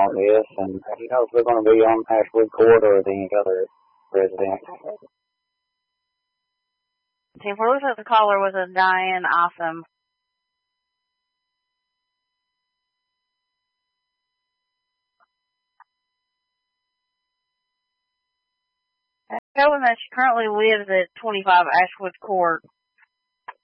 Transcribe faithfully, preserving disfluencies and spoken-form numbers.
about this, and he knows we're going to be on Ashwood Court or any other residence. See, if we're looking at the caller was a Diane Awesome. Showing that she currently lives at twenty-five Ashwood Court.